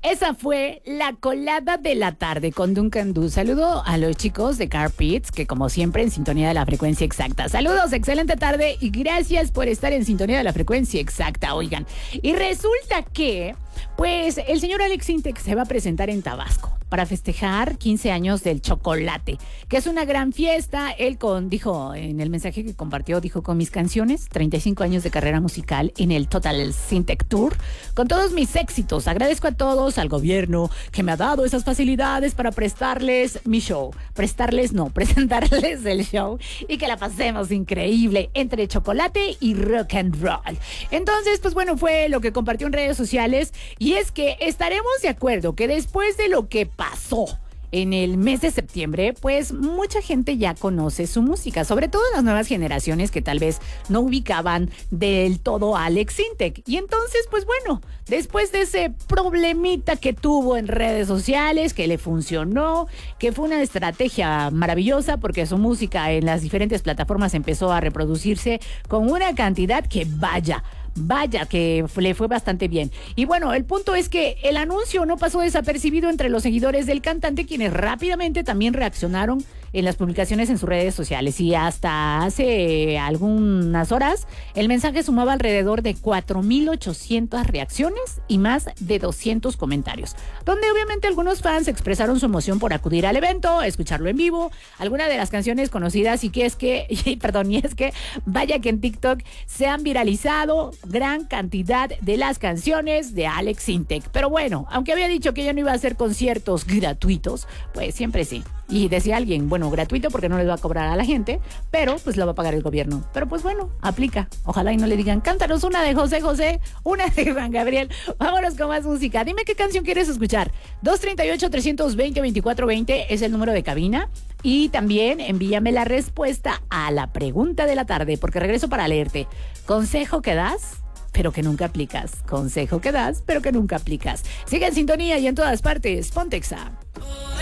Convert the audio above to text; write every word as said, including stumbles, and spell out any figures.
Esa fue la colada de la tarde con Duncan Du. Saludo a los chicos de Carpets, que como siempre en sintonía de la frecuencia exacta. Saludos, excelente tarde y gracias por estar en sintonía de la frecuencia exacta, oigan. Y resulta que, pues, el señor Alex Sintek se va a presentar en Tabasco para festejar quince años del chocolate, que es una gran fiesta. Él con, dijo, en el mensaje que compartió, dijo, con mis canciones, treinta y cinco años de carrera musical en el Total Sintek Tour, con todos mis éxitos. Agradezco a todos, al gobierno, que me ha dado esas facilidades para prestarles mi show. Prestarles, no, presentarles el show y que la pasemos increíble entre chocolate y rock and roll. Entonces, pues bueno, fue lo que compartió en redes sociales y es que estaremos de acuerdo que después de lo que pasó en el mes de septiembre, pues mucha gente ya conoce su música, sobre todo las nuevas generaciones que tal vez no ubicaban del todo a Alex Sintek. Y entonces, pues bueno, después de ese problemita que tuvo en redes sociales, que le funcionó, que fue una estrategia maravillosa porque su música en las diferentes plataformas empezó a reproducirse con una cantidad que vaya, Vaya, que le fue bastante bien. Y bueno, el punto es que el anuncio no pasó desapercibido entre los seguidores del cantante, quienes rápidamente también reaccionaron en las publicaciones en sus redes sociales. Y hasta hace algunas horas, el mensaje sumaba alrededor de cuatro mil ochocientas reacciones y más de doscientos comentarios, donde obviamente algunos fans expresaron su emoción por acudir al evento, escucharlo en vivo, algunas de las canciones conocidas y que es que, y, perdón, y es que vaya que en TikTok se han viralizado gran cantidad de las canciones de Alex Sintek. Pero bueno, aunque había dicho que ella no iba a hacer conciertos gratuitos, pues siempre sí. Y decía alguien, bueno, gratuito porque no les va a cobrar a la gente, pero pues lo va a pagar el gobierno. Pero pues bueno, aplica. Ojalá y no le digan, cántanos una de José José, una de Juan Gabriel. Vámonos con más música. Dime qué canción quieres escuchar. dos treinta y ocho, trescientos veinte, veinticuatro veinte es el número de cabina. Y también envíame la respuesta a la pregunta de la tarde, porque regreso para leerte. Consejo que das, pero que nunca aplicas. Consejo que das, pero que nunca aplicas. Sigue en sintonía y en todas partes. Ponte Exa.